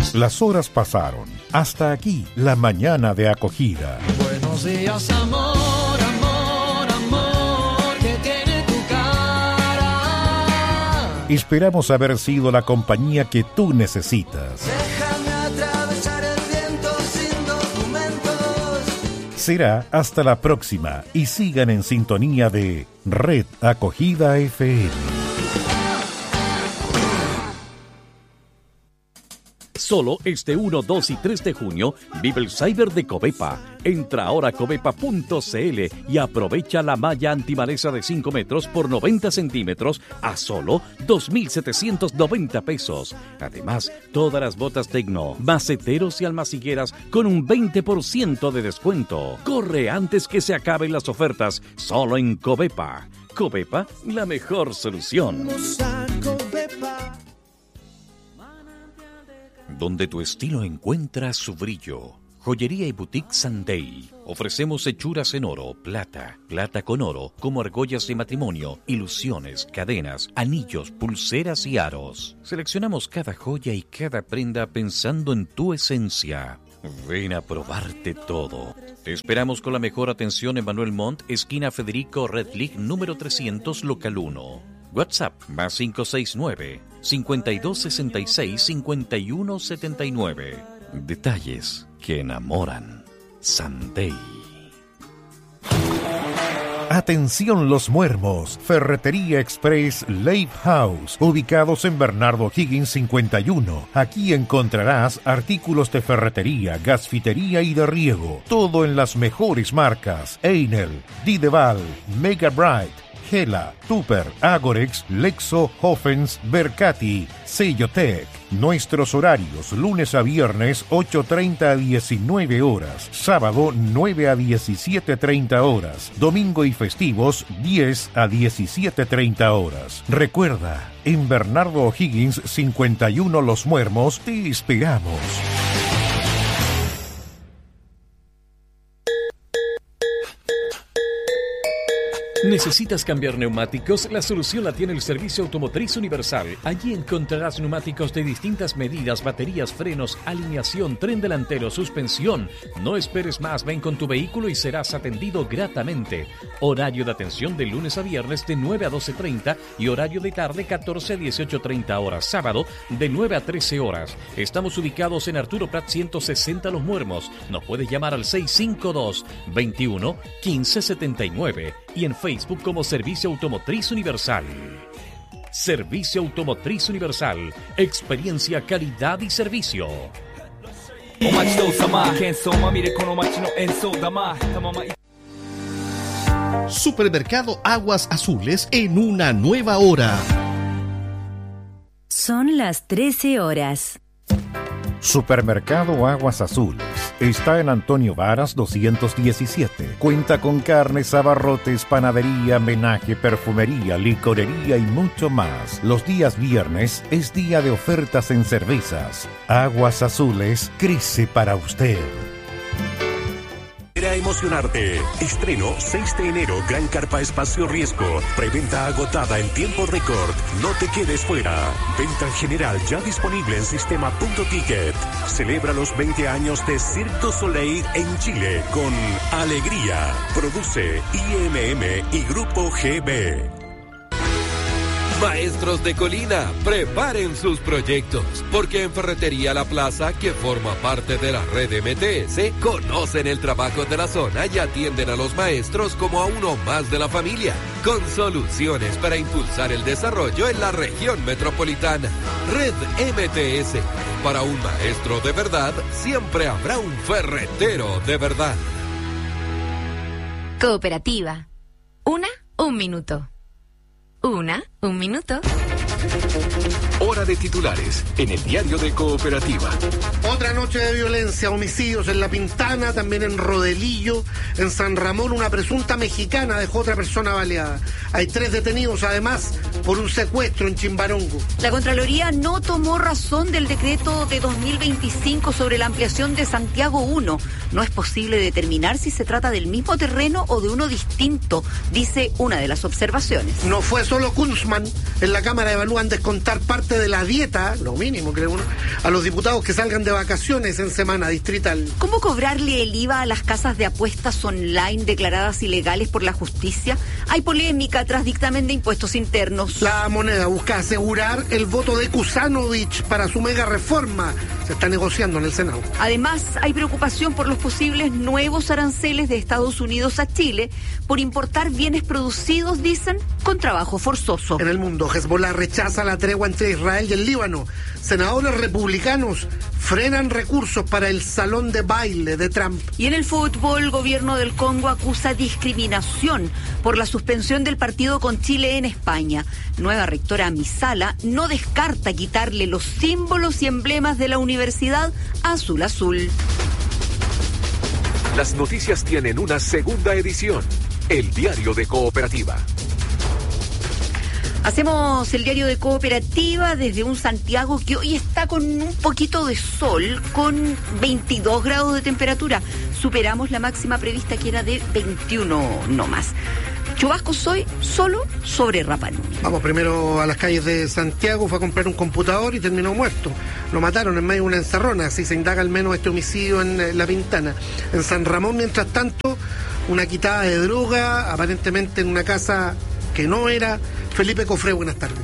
Las horas pasaron. Hasta aquí la mañana de acogida. Buenos días, amor, amor, amor, que tiene tu cara. Esperamos haber sido la compañía que tú necesitas. Déjame atravesar el viento sin documentos. Será hasta la próxima y sigan en sintonía de Red Acogida FM. Solo este 1, 2 y 3 de junio vive el Cyber de Covepa. Entra ahora a covepa.cl y aprovecha la malla antimaleza de 5 metros por 90 centímetros a solo 2.790 pesos. Además, todas las botas Tecno, maceteros y almacigueras con un 20% de descuento. Corre antes que se acaben las ofertas, solo en Covepa. Covepa, la mejor solución. Donde tu estilo encuentra su brillo. Joyería y Boutique Sunday. Ofrecemos hechuras en oro, plata con oro, como argollas de matrimonio, ilusiones, cadenas, anillos, pulseras y aros. Seleccionamos cada joya y cada prenda pensando en tu esencia. Ven a probarte todo. Te esperamos con la mejor atención en Manuel Montt, esquina Federico Redlich, número 300, local 1. WhatsApp más 569-5266-5179. Detalles que enamoran. Sunday. Atención los muermos, Ferretería Express Lake House, ubicados en Bernardo Higgins 51. Aquí encontrarás artículos de ferretería, gasfitería y de riego, todo en las mejores marcas: Einel, Dideval, Mega Bright, Gela, Tupper, Agorex, Lexo, Hoffens, Bercati, Sellotec. Nuestros horarios: lunes a viernes 8:30 a 19 horas, sábado 9 a 17:30 horas, domingo y festivos 10 a 17:30 horas. Recuerda, en Bernardo O'Higgins 51 Los Muermos te esperamos. ¿Necesitas cambiar neumáticos? La solución la tiene el Servicio Automotriz Universal. Allí encontrarás neumáticos de distintas medidas, baterías, frenos, alineación, tren delantero, suspensión. No esperes más, ven con tu vehículo y serás atendido gratamente. Horario de atención de lunes a viernes de 9 a 12:30 y horario de tarde 14 a 18:30 horas. Sábado de 9 a 13 horas. Estamos ubicados en Arturo Prat 160 Los Muermos. Nos puedes llamar al 652-21-1579 y en Facebook como Servicio Automotriz Universal. Servicio Automotriz Universal. Experiencia, calidad y servicio. Supermercado Aguas Azules en una nueva hora. Son las 13 horas. Supermercado Aguas Azules está en Antonio Varas 217. Cuenta con carnes, abarrotes, panadería, menaje, perfumería, licorería y mucho más. Los días viernes es día de ofertas en cervezas. Aguas Azules crece para usted. Para emocionarte. Estreno 6 de enero, Gran Carpa Espacio Riesgo. Preventa agotada en tiempo récord. No te quedes fuera. Venta general ya disponible en sistema.ticket. Celebra los 20 años de Cirque du Soleil en Chile con alegría. Produce IMM y Grupo GB. Maestros de Colina, preparen sus proyectos, porque en Ferretería La Plaza, que forma parte de la red MTS, conocen el trabajo de la zona y atienden a los maestros como a uno más de la familia, con soluciones para impulsar el desarrollo en la región metropolitana. Red MTS, para un maestro de verdad, siempre habrá un ferretero de verdad. Cooperativa. Un minuto. Un minuto. Hora de titulares en el diario de Cooperativa. Otra noche de violencia, homicidios en La Pintana, también en Rodelillo, en San Ramón. Una presunta mexicana dejó otra persona baleada. Hay 3 detenidos además por un secuestro en Chimbarongo. La Contraloría no tomó razón del decreto de 2025 sobre la ampliación de Santiago 1. No es posible determinar si se trata del mismo terreno o de uno distinto, dice una de las observaciones. No fue solo Kunzman Hoffman en la Cámara evalúan descontar parte de la dieta, lo mínimo creo uno, a los diputados que salgan de vacaciones en semana distrital. ¿Cómo cobrarle el IVA a las casas de apuestas online declaradas ilegales por la justicia? Hay polémica tras dictamen de impuestos internos. La Moneda busca asegurar el voto de Kuzanovich para su mega reforma. Se está negociando en el Senado. Además, hay preocupación por los posibles nuevos aranceles de Estados Unidos a Chile por importar bienes producidos, dicen, con trabajo forzoso. En el mundo, Hezbollah rechaza la tregua entre Israel y el Líbano. Senadores republicanos frenan recursos para el salón de baile de Trump. Y en el fútbol, el gobierno del Congo acusa discriminación por la suspensión del partido con Chile en España. Nueva rectora Misala no descarta quitarle los símbolos y emblemas de la Universidad Azul Azul. Las noticias tienen una segunda edición. El Diario de Cooperativa. Hacemos el Diario de Cooperativa desde un Santiago que hoy está con un poquito de sol, con 22 grados de temperatura. Superamos la máxima prevista que era de 21 no más. Chubascos hoy solo sobre Rapa Nui. Vamos primero a las calles de Santiago, fue a comprar un computador y terminó muerto. Lo mataron en medio de una encerrona, así se indaga al menos este homicidio en La Pintana. En San Ramón, mientras tanto, una quitada de droga, aparentemente en una casa que no era. Felipe Cofré, buenas tardes.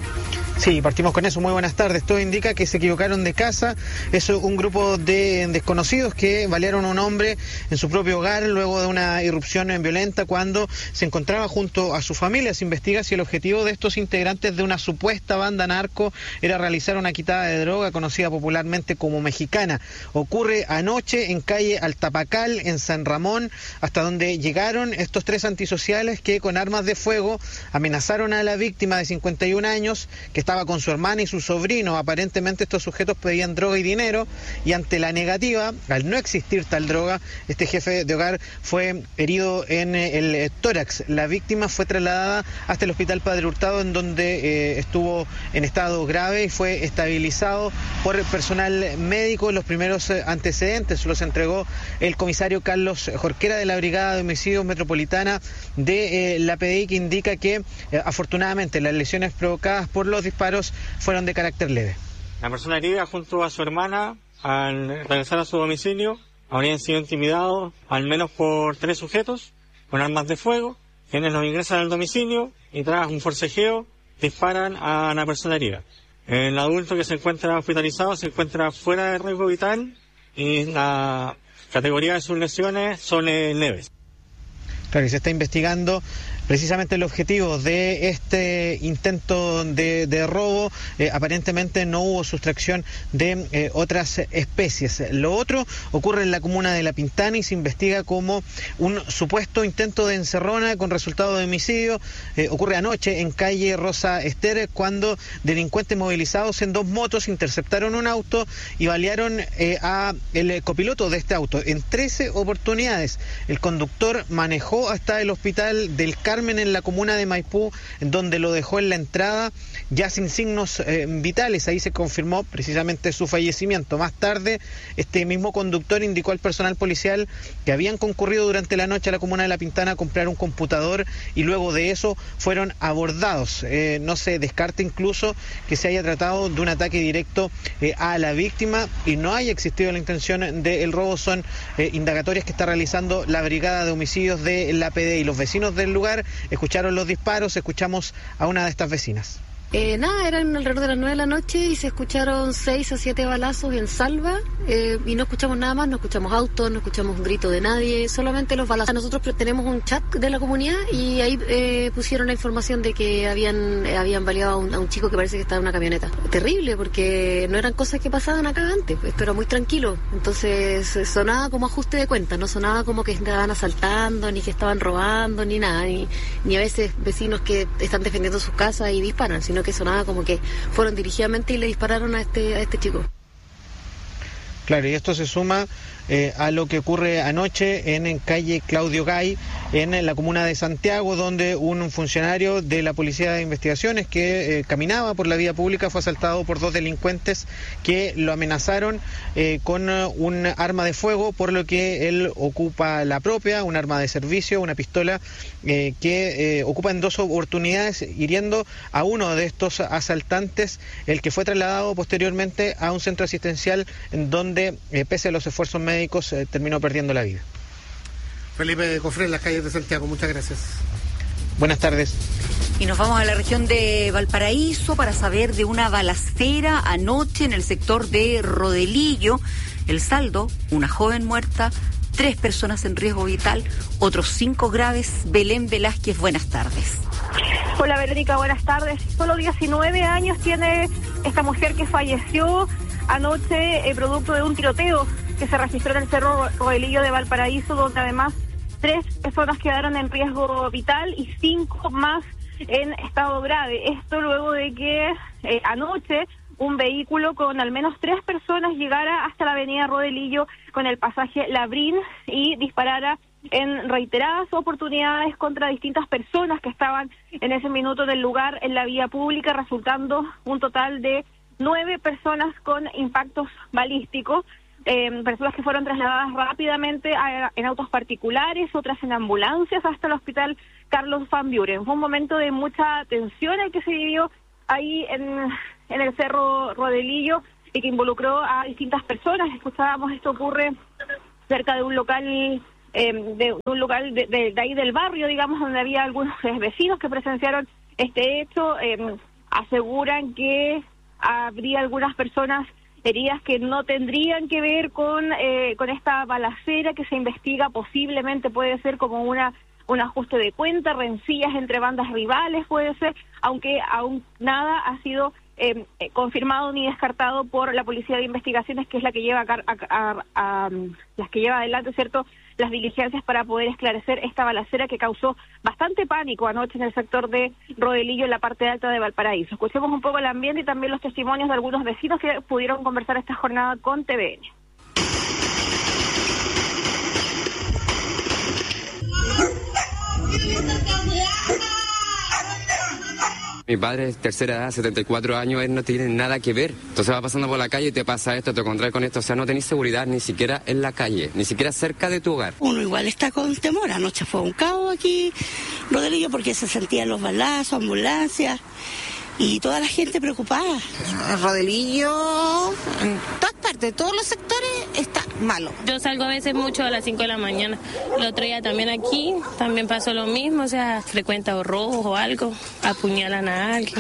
Sí, partimos con eso. Muy buenas tardes. Todo indica que se equivocaron de casa. Es un grupo de desconocidos que balearon a un hombre en su propio hogar luego de una irrupción violenta cuando se encontraba junto a su familia. Se investiga si el objetivo de estos integrantes de una supuesta banda narco era realizar una quitada de droga conocida popularmente como mexicana. Ocurre anoche en calle Altapacal, en San Ramón, hasta donde llegaron estos tres antisociales que con armas de fuego amenazaron a la víctima de 51 años que estaba con su hermana y su sobrino. Aparentemente estos sujetos pedían droga y dinero y ante la negativa, al no existir tal droga, este jefe de hogar fue herido en el tórax. La víctima fue trasladada hasta el Hospital Padre Hurtado, en donde estuvo en estado grave y fue estabilizado por el personal médico. Los primeros antecedentes los entregó el comisario Carlos Jorquera de la Brigada de Homicidios Metropolitana de la PDI, que indica que afortunadamente las lesiones provocadas por los disparos fueron de carácter leve. La persona herida junto a su hermana, al regresar a su domicilio, habrían sido intimidados al menos por 3 sujetos con armas de fuego, quienes los ingresan al domicilio y tras un forcejeo disparan a la persona herida. El adulto que se encuentra hospitalizado se encuentra fuera de riesgo vital y la categoría de sus lesiones son leves. Claro, y se está investigando precisamente el objetivo de este intento de robo. Aparentemente no hubo sustracción de otras especies. Lo otro ocurre en la comuna de La Pintana y se investiga como un supuesto intento de encerrona con resultado de homicidio. Ocurre anoche en calle Rosa Ester, cuando delincuentes movilizados en 2 motos interceptaron un auto y balearon a el copiloto de este auto. En 13 oportunidades el conductor manejó hasta el hospital del Carmen en la comuna de Maipú, donde lo dejó en la entrada ya sin signos vitales. Ahí se confirmó precisamente su fallecimiento. Más tarde, este mismo conductor indicó al personal policial que habían concurrido durante la noche a la comuna de La Pintana a comprar un computador y luego de eso fueron abordados. No se descarta incluso que se haya tratado de un ataque directo a la víctima y no haya existido la intención del robo. Son indagatorias que está realizando la Brigada de Homicidios de la PDI. Los vecinos del lugar escucharon los disparos. Escuchamos a una de estas vecinas. Eran alrededor de las 9 de la noche y se escucharon 6 a 7 balazos en Salva y no escuchamos nada más, no escuchamos autos, no escuchamos un grito de nadie, solamente los balazos. Nosotros tenemos un chat de la comunidad y ahí pusieron la información de que habían baleado a un chico que parece que estaba en una camioneta. Terrible, porque no eran cosas que pasaban acá antes, esto era muy tranquilo, entonces sonaba como ajuste de cuentas, no sonaba como que estaban asaltando, ni que estaban robando, ni nada, ni a veces vecinos que están defendiendo sus casas y disparan, sino que sonaba como que fueron dirigidamente y le dispararon a este chico. Claro, y esto se suma a lo que ocurre anoche en calle Claudio Gay, en la comuna de Santiago, donde un funcionario de la Policía de Investigaciones que caminaba por la vía pública fue asaltado por 2 delincuentes que lo amenazaron con un arma de fuego, por lo que él ocupa la propia, un arma de servicio, una pistola que ocupa en 2 oportunidades, hiriendo a uno de estos asaltantes, el que fue trasladado posteriormente a un centro asistencial en donde, pese a los esfuerzos médicos, terminó perdiendo la vida. Felipe Cofré, en las calles de Santiago, muchas gracias. Buenas tardes. Y nos vamos a la región de Valparaíso para saber de una balacera anoche en el sector de Rodelillo. El saldo, una joven muerta, 3 personas en riesgo vital, otros 5 graves. Belén Velázquez, buenas tardes. Hola Verónica, buenas tardes. Solo 19 años tiene esta mujer que falleció anoche producto de un tiroteo que se registró en el Cerro Rodelillo de Valparaíso, donde además 3 personas quedaron en riesgo vital y 5 más en estado grave. Esto luego de que anoche un vehículo con al menos 3 personas llegara hasta la avenida Rodelillo con el pasaje Labrín y disparara en reiteradas oportunidades contra distintas personas que estaban en ese minuto del lugar en la vía pública, resultando un total de 9 personas con impactos balísticos. Personas que fueron trasladadas rápidamente en autos particulares, otras en ambulancias hasta el hospital Carlos Van Buren. Fue un momento de mucha tensión el que se vivió ahí en el Cerro Rodelillo y que involucró a distintas personas. Escuchábamos, esto ocurre cerca de un local de ahí del barrio, digamos, donde había algunos vecinos que presenciaron este hecho. Aseguran que habría algunas personas heridas que no tendrían que ver con esta balacera que se investiga, posiblemente puede ser como un ajuste de cuenta, rencillas entre bandas rivales puede ser, aunque aún nada ha sido confirmado ni descartado por la Policía de Investigaciones, que es la que lleva las que lleva adelante, ¿cierto?, las diligencias para poder esclarecer esta balacera que causó bastante pánico anoche en el sector de Rodelillo, en la parte alta de Valparaíso. Escuchemos un poco el ambiente y también los testimonios de algunos vecinos que pudieron conversar esta jornada con TVN. Mi padre es tercera edad, 74 años, él no tiene nada que ver. Entonces va pasando por la calle y te pasa esto, te encontrás con esto. O sea, no tenés seguridad ni siquiera en la calle, ni siquiera cerca de tu hogar. Uno igual está con temor. Anoche fue un caos aquí, Rodelillo, porque se sentían los balazos, ambulancias y toda la gente preocupada. Rodelillo, en todas partes, todos los sectores, está malo. Yo salgo a veces mucho a las 5 de la mañana. El otro día también aquí, también pasó lo mismo, o sea, frecuenta o robos o algo, apuñalan a alguien.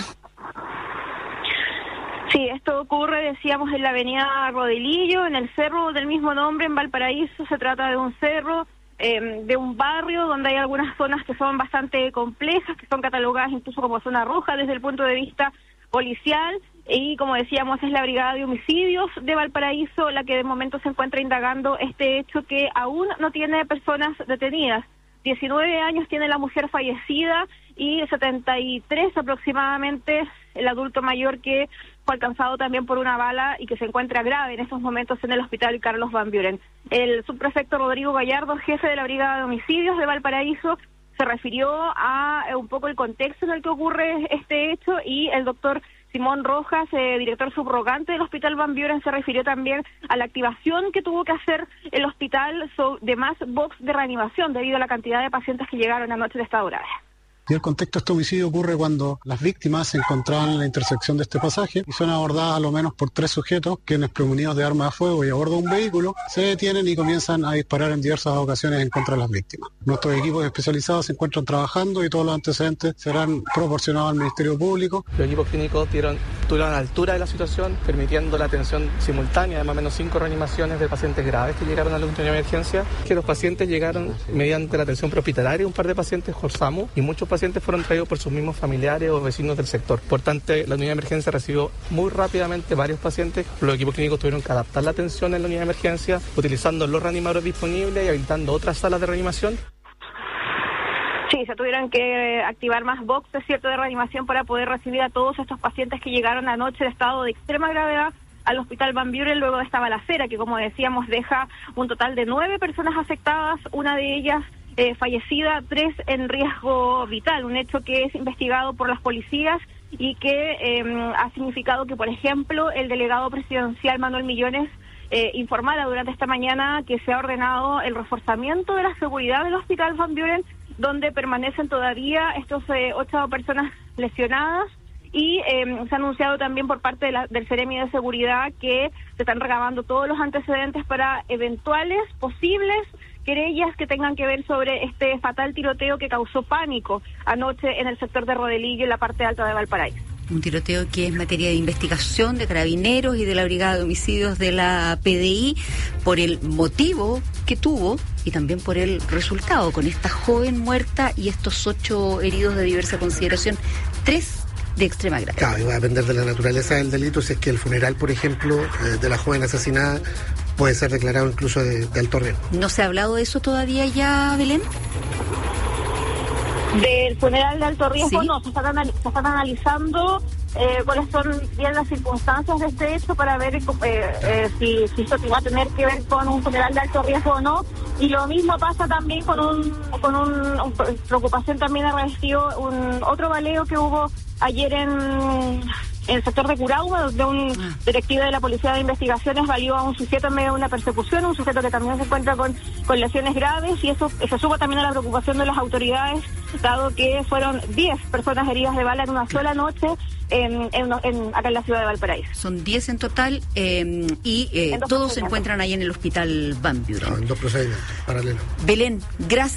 Sí, esto ocurre, decíamos, en la avenida Rodelillo, en el cerro del mismo nombre, en Valparaíso. Se trata de un cerro, de un barrio donde hay algunas zonas que son bastante complejas, que son catalogadas incluso como zona roja desde el punto de vista policial, y como decíamos es la Brigada de Homicidios de Valparaíso la que de momento se encuentra indagando este hecho que aún no tiene personas detenidas. 19 años tiene la mujer fallecida y 73 aproximadamente el adulto mayor que fue alcanzado también por una bala y que se encuentra grave en estos momentos en el hospital Carlos Van Buren. El subprefecto Rodrigo Gallardo, jefe de la Brigada de Homicidios de Valparaíso, se refirió a un poco el contexto en el que ocurre este hecho, y el doctor Simón Rojas, director subrogante del Hospital Van Buren, se refirió también a la activación que tuvo que hacer el hospital de más box de reanimación debido a la cantidad de pacientes que llegaron anoche de estado grave. Y el contexto de este homicidio ocurre cuando las víctimas se encontraban en la intersección de este pasaje y son abordadas a lo menos por 3 sujetos quienes, premunidos de armas de fuego y a bordo de un vehículo, se detienen y comienzan a disparar en diversas ocasiones en contra de las víctimas. Nuestros equipos especializados se encuentran trabajando y todos los antecedentes serán proporcionados al Ministerio Público. Los equipos clínicos estuvieron a la altura de la situación, permitiendo la atención simultánea de más o menos 5 reanimaciones de pacientes graves que llegaron a la unidad de emergencia, que los pacientes llegaron mediante la atención prehospitalaria, un par de pacientes por SAMU, y muchos pacientes fueron traídos por sus mismos familiares o vecinos del sector. Por tanto, la unidad de emergencia recibió muy rápidamente varios pacientes. Los equipos clínicos tuvieron que adaptar la atención en la unidad de emergencia, utilizando los reanimadores disponibles y habilitando otras salas de reanimación. Sí, se tuvieron que activar más boxes, ¿cierto?, de reanimación para poder recibir a todos estos pacientes que llegaron anoche de estado de extrema gravedad al Hospital Van Buren luego de esta balacera que, como decíamos, deja un total de 9 personas afectadas, una de ellas fallecida, 3 en riesgo vital, un hecho que es investigado por las policías y que ha significado que, por ejemplo, el delegado presidencial Manuel Millones informara durante esta mañana que se ha ordenado el reforzamiento de la seguridad del Hospital Van Buren, donde permanecen todavía estos 8 personas lesionadas, y se ha anunciado también por parte del Seremi de Seguridad que se están recabando todos los antecedentes para eventuales, posibles querellas que tengan que ver sobre este fatal tiroteo que causó pánico anoche en el sector de Rodelillo, en la parte alta de Valparaíso. Un tiroteo que es materia de investigación de Carabineros y de la Brigada de Homicidios de la PDI por el motivo que tuvo y también por el resultado, con esta joven muerta y estos 8 heridos de diversa consideración, 3 de extrema gravedad. Claro, y va a depender de la naturaleza del delito, si es que el funeral, por ejemplo, de la joven asesinada puede ser declarado incluso de alto riesgo. ¿No se ha hablado de eso todavía ya, Belén? Del funeral de alto riesgo, ¿Sí? No, se están analizando cuáles son bien las circunstancias de este hecho para ver si esto va a tener que ver con un funeral de alto riesgo o no. Y lo mismo pasa también con preocupación también ha recibido otro baleo que hubo ayer en el sector de Curauma, donde un detective de la Policía de Investigaciones valió a un sujeto en medio de una persecución, un sujeto que también se encuentra con lesiones graves, y eso se suma también a la preocupación de las autoridades, dado que fueron 10 personas heridas de bala en una sola noche acá en la ciudad de Valparaíso. Son 10 en total y todos se encuentran ahí en el Hospital Van Buren. En 2 procedimientos paralelos. Belén, gracias.